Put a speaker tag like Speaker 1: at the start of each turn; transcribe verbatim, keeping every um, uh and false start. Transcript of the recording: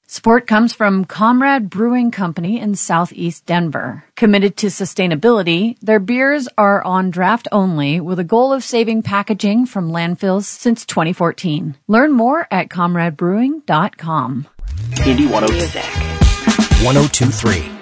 Speaker 1: Support comes from Comrade Brewing Company in Southeast Denver. Committed to sustainability, their beers are on draft only with a goal of saving packaging from landfills since twenty fourteen. Learn more at comrade brewing dot com.
Speaker 2: Indie one oh two three.